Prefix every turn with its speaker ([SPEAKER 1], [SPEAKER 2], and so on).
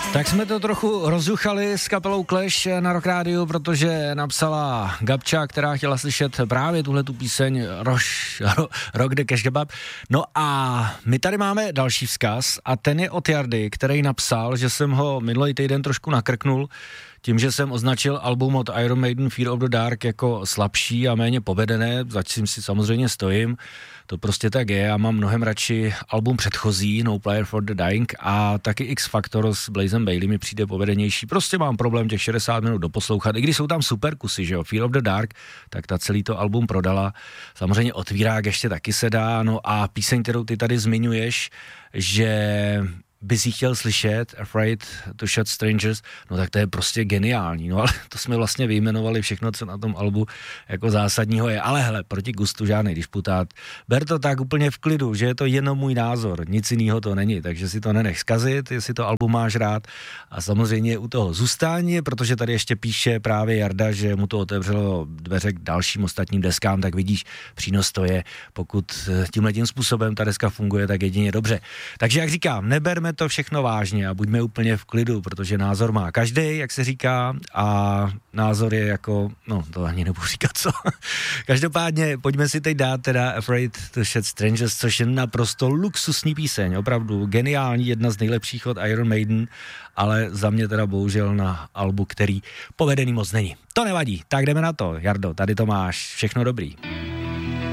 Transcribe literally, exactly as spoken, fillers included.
[SPEAKER 1] Tak jsme to trochu rozjuchali s kapelou Clash na Rock Rádiu, protože napsala Gabča, která chtěla slyšet právě tuhletu píseň Roš, ro, Rock the Cash Kebab. No a my tady máme další vzkaz a ten je od Jardy, který napsal, že jsem ho minulý týden trošku nakrknul tím, že jsem označil album od Iron Maiden Fear of the Dark jako slabší a méně povedené, za čím si samozřejmě stojím. To prostě tak je, já mám mnohem radši album předchozí, No Player for the Dying, a taky X Factor s Blazem Bailey mi přijde povedenější. Prostě mám problém těch šedesát minut doposlouchat, i když jsou tam super kusy, že jo, Fear of the Dark, tak ta celý to album prodala. Samozřejmě Otvírák ještě taky se dá, no a píseň, kterou ty tady zmiňuješ, že bys jí chtěl slyšet, Afraid to Shot Strangers, no tak to je prostě geniální, no ale to jsme vlastně vyjmenovali všechno, co na tom albu jako zásadního je, ale hele, proti gustu žádný disputát, ber to tak úplně v klidu, že je to jenom můj názor, nic jiného to není, takže si to nenech zkazit, jestli to album máš rád a samozřejmě u toho zůstání, protože tady ještě píše právě Jarda, že mu to otevřelo dveře k dalším ostatním deskám, tak vidíš, přínos to je, pokud tímhletím způsobem ta deska funguje, tak jedině dobře. Takže jak říkám, neberme to všechno vážně a buďme úplně v klidu, protože názor má každý, jak se říká, a názor je jako, no to ani nebudu říkat co. Každopádně pojďme si teď dát teda Afraid to Shot Strangers, což je naprosto luxusní píseň, opravdu geniální, jedna z nejlepších od Iron Maiden, ale za mě teda bohužel na albu, který povedený moc není. To nevadí, tak jdeme na to, Jardo, tady to máš, všechno dobrý.